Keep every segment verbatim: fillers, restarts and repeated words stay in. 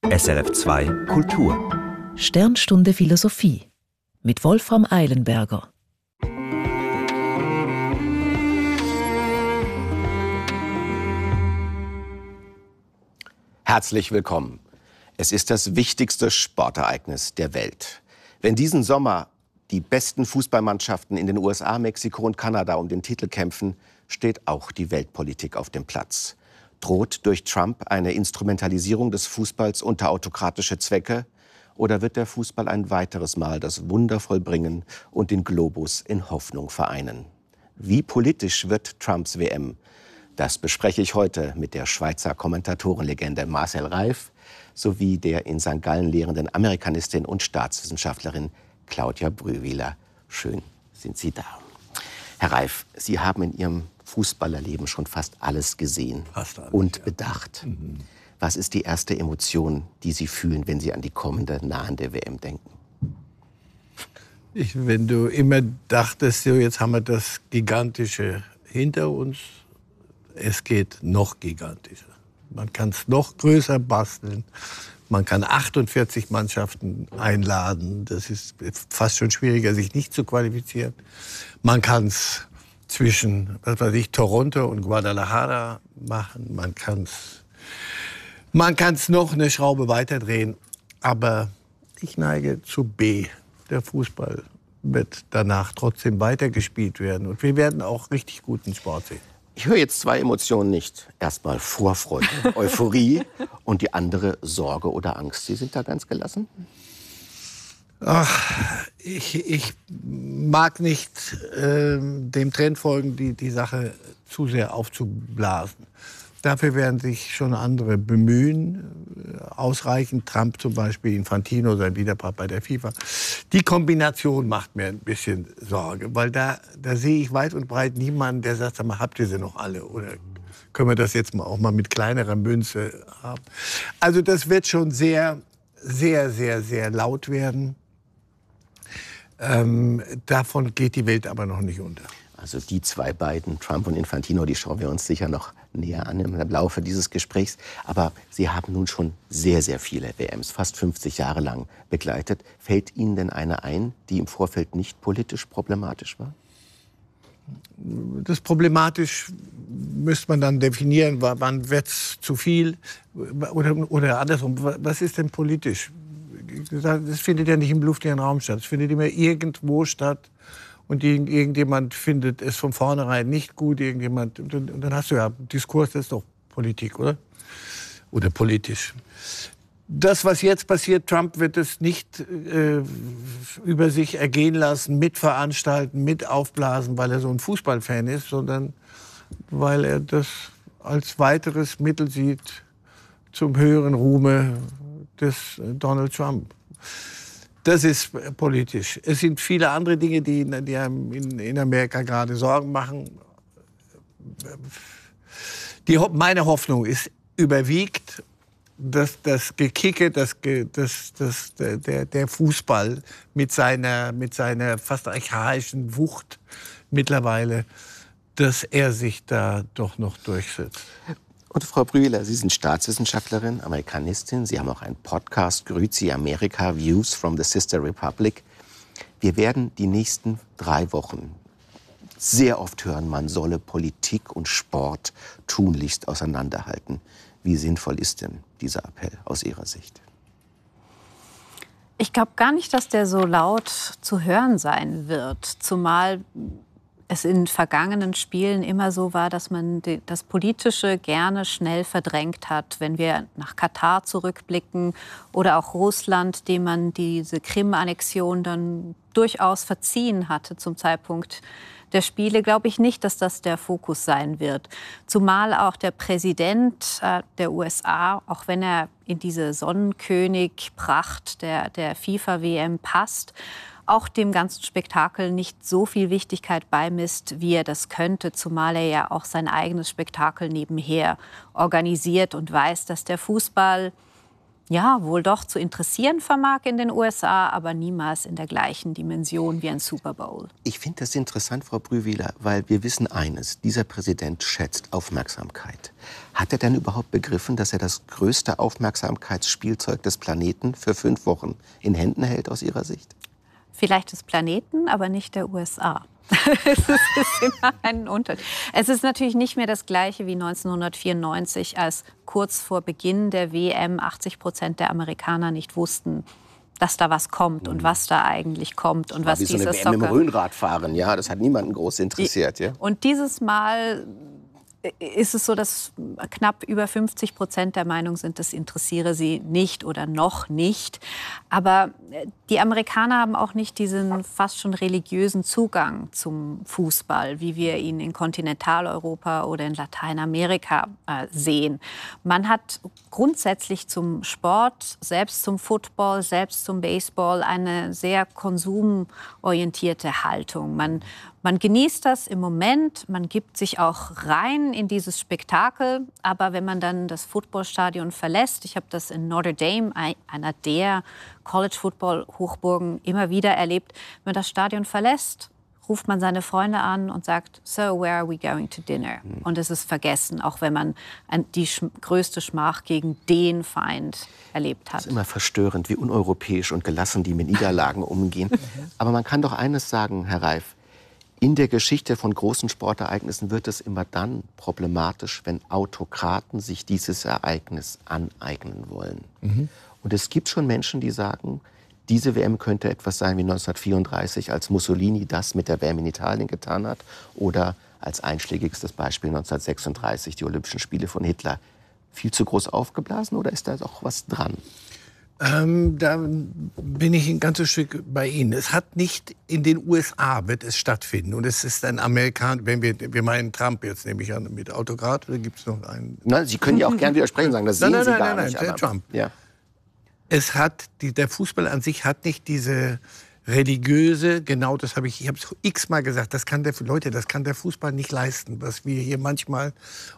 S R F zwei Kultur. Sternstunde Philosophie mit Wolfram Eilenberger. Herzlich willkommen. Es ist das wichtigste Sportereignis der Welt. Wenn diesen Sommer die besten Fußballmannschaften in den U S A, Mexiko und Kanada um den Titel kämpfen, steht auch die Weltpolitik auf dem Platz. Droht durch Trump eine Instrumentalisierung des Fußballs unter autokratische Zwecke? Oder wird der Fußball ein weiteres Mal das Wunder vollbringen und den Globus in Hoffnung vereinen? Wie politisch wird Trumps W M? Das bespreche ich heute mit der Schweizer Kommentatorenlegende Marcel Reif sowie der in Sankt Gallen lehrenden Amerikanistin und Staatswissenschaftlerin Claudia Brühwiler. Schön sind Sie da. Herr Reif, Sie haben in Ihrem Fußballerleben schon fast alles gesehen fast alles, und ja. bedacht. Mhm. Was ist die erste Emotion, die Sie fühlen, wenn Sie an die kommende, nahende W M denken? Ich, wenn du immer dachtest, so, jetzt haben wir das Gigantische hinter uns, es geht noch gigantischer. Man kann es noch größer basteln. Man kann achtundvierzig Mannschaften einladen. Das ist fast schon schwieriger, sich nicht zu qualifizieren. Man kann es zwischen, was weiß ich, Toronto und Guadalajara machen. Man kann es man kann's noch eine Schraube weiterdrehen. Aber ich neige zu B. Der Fußball wird danach trotzdem weitergespielt werden. Und wir werden auch richtig guten Sport sehen. Ich höre jetzt zwei Emotionen nicht. Erstmal Vorfreude, Euphorie und die andere Sorge oder Angst. Sie sind da ganz gelassen? Ach, ich, ich mag nicht äh, dem Trend folgen, die, die Sache zu sehr aufzublasen. Dafür werden sich schon andere bemühen, ausreichend. Trump zum Beispiel, Infantino, sein Widerpart bei der FIFA. Die Kombination macht mir ein bisschen Sorge, weil da, da sehe ich weit und breit niemanden, der sagt, sag mal, habt ihr sie noch alle? Oder können wir das jetzt mal auch mal mit kleinerer Münze haben? Also das wird schon sehr, sehr, sehr, sehr laut werden. Ähm, davon geht die Welt aber noch nicht unter. Also die zwei beiden, Trump und Infantino, die schauen wir uns sicher noch näher an im Laufe dieses Gesprächs. Aber Sie haben nun schon sehr, sehr viele W Ms, fast fünfzig Jahre lang begleitet. Fällt Ihnen denn eine ein, die im Vorfeld nicht politisch problematisch war? Das problematisch müsste man dann definieren, wann wird es zu viel oder, oder andersrum. Was ist denn politisch? Das findet ja nicht im luftleeren Raum statt. Es findet immer irgendwo statt. Und irgendjemand findet es von vornherein nicht gut, irgendjemand, und dann, und dann hast du ja Diskurs, das ist doch Politik, oder? Oder politisch. Das, was jetzt passiert, Trump wird es nicht äh, über sich ergehen lassen, mitveranstalten, mit aufblasen, weil er so ein Fußballfan ist, sondern weil er das als weiteres Mittel sieht zum höheren Ruhme des Donald Trump. Das ist politisch. Es sind viele andere Dinge, die, die einem in, in Amerika gerade Sorgen machen. Die, meine Hoffnung ist überwiegt, dass das Gekicke, das, das, das, der, der Fußball mit seiner, mit seiner fast archaischen Wucht mittlerweile, dass er sich da doch noch durchsetzt. Und Frau Brühwiler, Sie sind Staatswissenschaftlerin, Amerikanistin. Sie haben auch einen Podcast, Grüezi Amerika, Views from the Sister Republic. Wir werden die nächsten drei Wochen sehr oft hören, man solle Politik und Sport tunlichst auseinanderhalten. Wie sinnvoll ist denn dieser Appell aus Ihrer Sicht? Ich glaube gar nicht, dass der so laut zu hören sein wird, zumal es in vergangenen Spielen immer so war, dass man das Politische gerne schnell verdrängt hat. Wenn wir nach Katar zurückblicken oder auch Russland, dem man diese Krim-Annexion dann durchaus verziehen hatte zum Zeitpunkt der Spiele, glaube ich nicht, dass das der Fokus sein wird. Zumal auch der Präsident äh, der U S A, auch wenn er in diese Sonnenkönig-Pracht der, der FIFA-W M passt, auch dem ganzen Spektakel nicht so viel Wichtigkeit beimisst, wie er das könnte, zumal er ja auch sein eigenes Spektakel nebenher organisiert und weiß, dass der Fußball ja, wohl doch zu interessieren vermag in den U S A, aber niemals in der gleichen Dimension wie ein Super Bowl. Ich finde das interessant, Frau Brühwiler, weil wir wissen eines, dieser Präsident schätzt Aufmerksamkeit. Hat er denn überhaupt begriffen, dass er das größte Aufmerksamkeitsspielzeug des Planeten für fünf Wochen in Händen hält, aus Ihrer Sicht? Vielleicht des Planeten, aber nicht der U S A. es, ist, es ist immer ein Unterschied. Es ist natürlich nicht mehr das Gleiche wie neunzehnhundertvierundneunzig, als kurz vor Beginn der W M achtzig Prozent der Amerikaner nicht wussten, dass da was kommt und was da eigentlich kommt und was Wie so dieser eine W M im Soccer... Rhönradfahren, ja, das hat niemanden groß interessiert. Ja? Und dieses Mal ist es so, dass knapp über fünfzig Prozent der Meinung sind, das interessiere sie nicht oder noch nicht. Aber die Amerikaner haben auch nicht diesen fast schon religiösen Zugang zum Fußball, wie wir ihn in Kontinentaleuropa oder in Lateinamerika äh, sehen. Man hat grundsätzlich zum Sport, selbst zum Football, selbst zum Baseball, eine sehr konsumorientierte Haltung. Man Man genießt das im Moment, man gibt sich auch rein in dieses Spektakel. Aber wenn man dann das Footballstadion verlässt, ich habe das in Notre Dame, einer der College-Football-Hochburgen, immer wieder erlebt, wenn man das Stadion verlässt, ruft man seine Freunde an und sagt, so, where are we going to dinner? Und es ist vergessen, auch wenn man die sch- größte Schmach gegen den Feind erlebt hat. Es ist immer verstörend, wie uneuropäisch und gelassen die mit Niederlagen umgehen. Aber man kann doch eines sagen, Herr Reif, in der Geschichte von großen Sportereignissen wird es immer dann problematisch, wenn Autokraten sich dieses Ereignis aneignen wollen. Mhm. Und es gibt schon Menschen, die sagen, diese W M könnte etwas sein wie neunzehnhundertvierunddreißig, als Mussolini das mit der W M in Italien getan hat. Oder als einschlägigstes Beispiel neunzehnhundertsechsunddreißig, die Olympischen Spiele von Hitler. Viel zu groß aufgeblasen oder ist da doch was dran? Ähm, da bin ich ein ganzes Stück bei Ihnen. Es hat nicht in den U S A wird es stattfinden. Und es ist ein Amerikaner, wenn wir, wir meinen Trump jetzt, nehme ich an, mit Autokrat, oder gibt es noch einen? Na, Sie können ja auch gern widersprechen, sagen, das sehen nein, nein, Sie nein, gar nein, nicht. nein, aber, Trump. Ja. Es hat, die, der Fußball an sich hat nicht diese religiöse, genau das habe ich, ich habe es x-mal gesagt, das kann der, Leute, das kann der Fußball nicht leisten, was wir hier manchmal,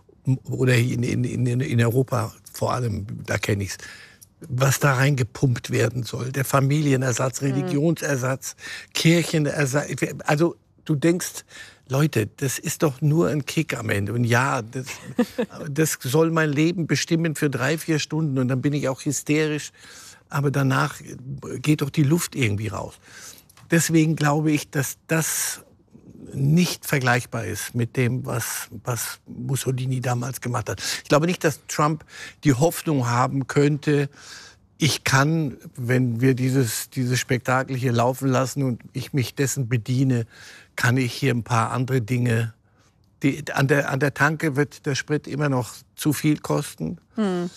oder in, in, in, in Europa vor allem, da kenne ich es, was da reingepumpt werden soll. Der Familienersatz, Religionsersatz, mhm. Kirchenersatz. Also du denkst, Leute, das ist doch nur ein Kick am Ende. Und ja, das, das soll mein Leben bestimmen für drei, vier Stunden. Und dann bin ich auch hysterisch. Aber danach geht doch die Luft irgendwie raus. Deswegen glaube ich, dass das nicht vergleichbar ist mit dem, was, was Mussolini damals gemacht hat. Ich glaube nicht, dass Trump die Hoffnung haben könnte, ich kann, wenn wir dieses, dieses Spektakel hier laufen lassen und ich mich dessen bediene, kann ich hier ein paar andere Dinge. Die, an, der, an der Tanke wird der Sprit immer noch zu viel kosten. Hm.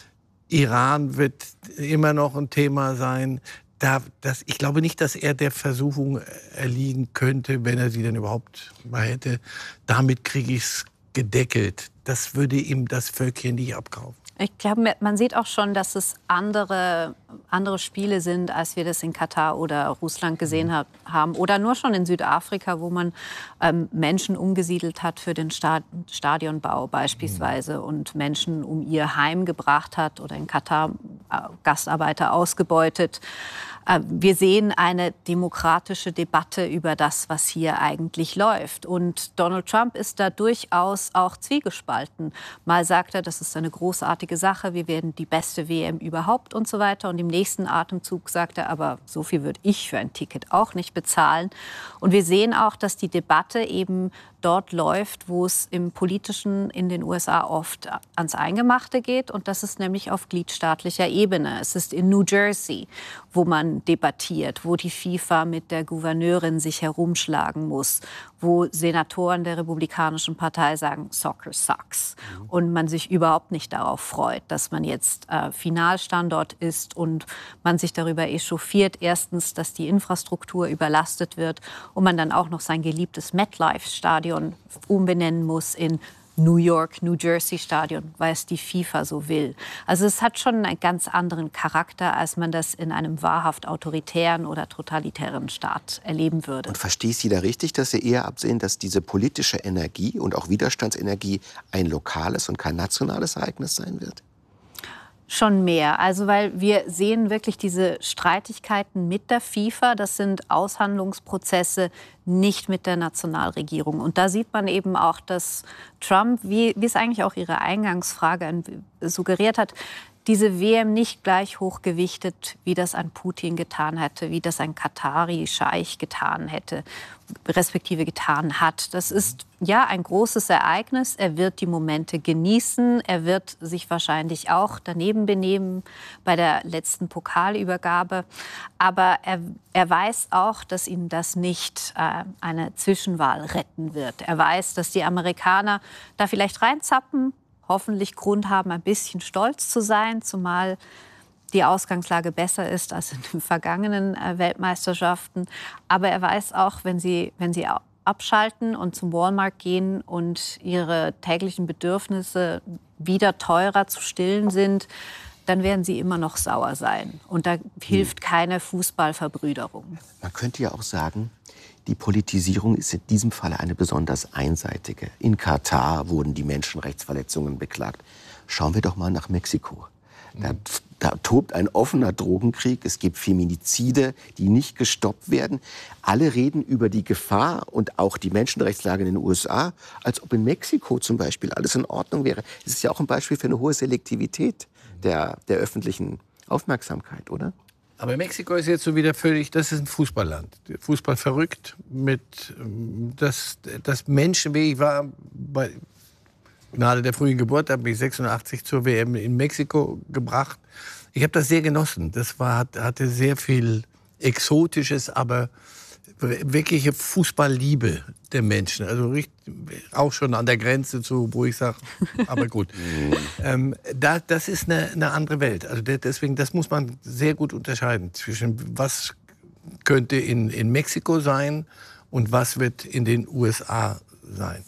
Iran wird immer noch ein Thema sein. Da, das, ich glaube nicht, dass er der Versuchung erliegen könnte, wenn er sie denn überhaupt mal hätte. Damit kriege ich es gedeckelt. Das würde ihm das Völkchen nicht abkaufen. Ich glaube, man sieht auch schon, dass es andere, andere Spiele sind, als wir das in Katar oder Russland gesehen hab, haben. Oder nur schon in Südafrika, wo man ähm, Menschen umgesiedelt hat für den Sta- Stadionbau beispielsweise mhm. und Menschen um ihr Heim gebracht hat oder in Katar äh, Gastarbeiter ausgebeutet. Äh, wir sehen eine demokratische Debatte über das, was hier eigentlich läuft. Und Donald Trump ist da durchaus auch zwiegespalten. Mal sagt er, das ist eine großartige Sache, wir werden die beste W M überhaupt und so weiter. Und im nächsten Atemzug sagt er, aber so viel würde ich für ein Ticket auch nicht bezahlen. Und wir sehen auch, dass die Debatte eben dort läuft, wo es im Politischen in den U S A oft ans Eingemachte geht. Und das ist nämlich auf gliedstaatlicher Ebene. Es ist in New Jersey, wo man debattiert, wo die FIFA mit der Gouverneurin sich herumschlagen muss, wo Senatoren der Republikanischen Partei sagen, Soccer sucks. Mhm. Und man sich überhaupt nicht darauf freut, dass man jetzt äh, Finalstandort ist und man sich darüber echauffiert. Erstens, dass die Infrastruktur überlastet wird und man dann auch noch sein geliebtes MetLife-Stadion umbenennen muss in New York, New Jersey Stadion, weil es die FIFA so will. Also es hat schon einen ganz anderen Charakter, als man das in einem wahrhaft autoritären oder totalitären Staat erleben würde. Und verstehe ich Sie da richtig, dass Sie eher absehen, dass diese politische Energie und auch Widerstandsenergie ein lokales und kein nationales Ereignis sein wird? schon mehr. Also weil wir sehen wirklich diese Streitigkeiten mit der FIFA. Das sind Aushandlungsprozesse, nicht mit der Nationalregierung. Und da sieht man eben auch, dass Trump, wie, wie es eigentlich auch Ihre Eingangsfrage suggeriert hat, diese W M nicht gleich hochgewichtet, wie das ein Putin getan hätte, wie das ein Katari-Scheich getan hätte, respektive getan hat. Das ist ja ein großes Ereignis. Er wird die Momente genießen. Er wird sich wahrscheinlich auch daneben benehmen bei der letzten Pokalübergabe. Aber er, er weiß auch, dass ihm das nicht äh, eine Zwischenwahl retten wird. Er weiß, dass die Amerikaner da vielleicht reinzappen, hoffentlich Grund haben, ein bisschen stolz zu sein, zumal die Ausgangslage besser ist als in den vergangenen äh, Weltmeisterschaften. Aber er weiß auch, wenn sie, wenn sie abschalten und zum Walmart gehen und ihre täglichen Bedürfnisse wieder teurer zu stillen sind, dann werden sie immer noch sauer sein. Und da hilft keine Fußballverbrüderung. Man könnte ja auch sagen, die Politisierung ist in diesem Fall eine besonders einseitige. In Katar wurden die Menschenrechtsverletzungen beklagt. Schauen wir doch mal nach Mexiko. Da, da tobt ein offener Drogenkrieg. Es gibt Feminizide, die nicht gestoppt werden. Alle reden über die Gefahr und auch die Menschenrechtslage in den U S A, als ob in Mexiko zum Beispiel alles in Ordnung wäre. Das ist ja auch ein Beispiel für eine hohe Selektivität der, der öffentlichen Aufmerksamkeit, oder? Aber Mexiko ist jetzt so wieder völlig, das ist ein Fußballland. Fußball verrückt mit, das, das Menschenweg. Ich war bei Gnade der frühen Geburt, habe mich sechsundachtzig zur W M in Mexiko gebracht. Ich habe das sehr genossen. Das war, hatte sehr viel Exotisches, aber wirkliche Fußballliebe der Menschen. Also richtig, auch schon an der Grenze zu, wo ich sage, aber gut. ähm, da, das ist eine, eine andere Welt. Also deswegen, das muss man sehr gut unterscheiden zwischen was könnte in, in Mexiko sein und was wird in den U S A sein.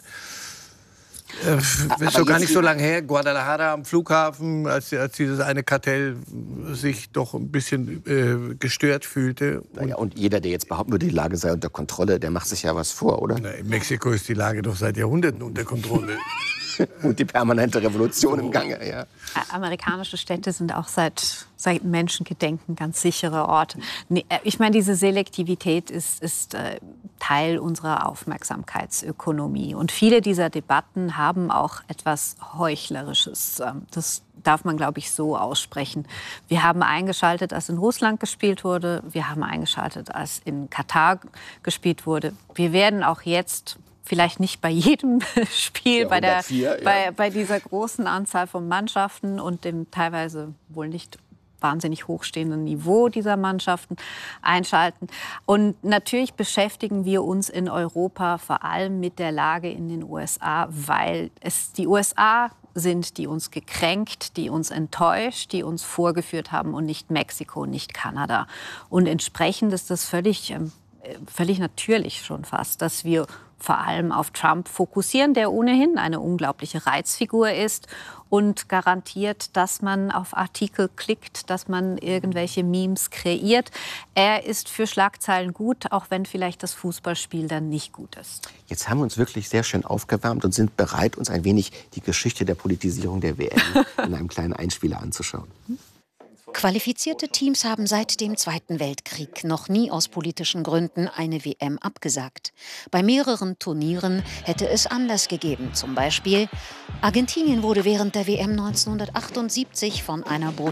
Äh, ist doch gar nicht so lange her, Guadalajara am Flughafen, als, als dieses eine Kartell sich doch ein bisschen äh, gestört fühlte. Und, naja, und jeder, der jetzt behaupten würde, die Lage sei unter Kontrolle, der macht sich ja was vor, oder? Na, in Mexiko ist die Lage doch seit Jahrhunderten unter Kontrolle. Und die permanente Revolution im Gange, ja. Amerikanische Städte sind auch seit, seit Menschengedenken ganz sichere Orte. Ich meine, diese Selektivität ist, ist äh, Teil unserer Aufmerksamkeitsökonomie. Und viele dieser Debatten haben auch etwas Heuchlerisches. Das darf man, glaube ich, so aussprechen. Wir haben eingeschaltet, als in Russland gespielt wurde. Wir haben eingeschaltet, als in Katar gespielt wurde. Wir werden auch jetzt vielleicht nicht bei jedem Spiel, ja, bei, der, ja. bei, bei dieser großen Anzahl von Mannschaften und dem teilweise wohl nicht wahnsinnig hochstehenden Niveau dieser Mannschaften einschalten. Und natürlich beschäftigen wir uns in Europa vor allem mit der Lage in den U S A, weil es die U S A sind, die uns gekränkt, die uns enttäuscht, die uns vorgeführt haben und nicht Mexiko, nicht Kanada. Und entsprechend ist das völlig, völlig natürlich schon fast, dass wir vor allem auf Trump fokussieren, der ohnehin eine unglaubliche Reizfigur ist und garantiert, dass man auf Artikel klickt, dass man irgendwelche Memes kreiert. Er ist für Schlagzeilen gut, auch wenn vielleicht das Fußballspiel dann nicht gut ist. Jetzt haben wir uns wirklich sehr schön aufgewärmt und sind bereit, uns ein wenig die Geschichte der Politisierung der W M in einem kleinen Einspieler anzuschauen. Qualifizierte Teams haben seit dem Zweiten Weltkrieg noch nie aus politischen Gründen eine W M abgesagt. Bei mehreren Turnieren hätte es Anlass gegeben. Zum Beispiel Argentinien wurde während der W M neunzehnhundertachtundsiebzig von einer brutalen